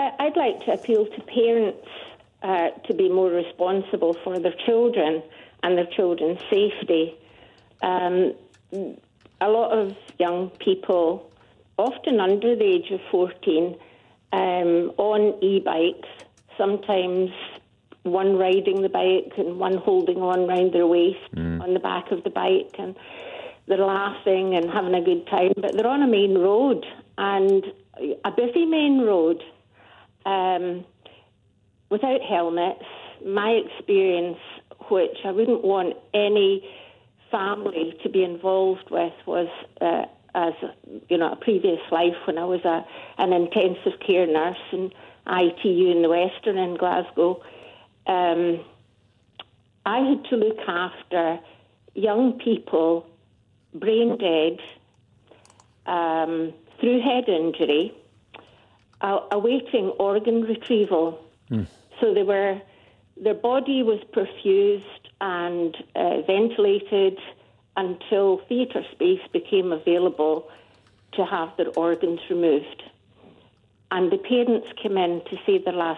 I'd like to appeal to parents to be more responsible for their children and their children's safety. A lot of young people, often under the age of 14, on e-bikes, sometimes one riding the bike and one holding on round their waist on the back of the bike, and they're laughing and having a good time, but they're on a main road, and a busy main road, without helmets. My experience, which I wouldn't want any family to be involved with, was as a previous life when I was an intensive care nurse in ITU in the Western in Glasgow. I had to look after young people, brain dead, through head injury, awaiting organ retrieval. So their body was perfused and ventilated until theatre space became available to have their organs removed. And the parents came in to say their last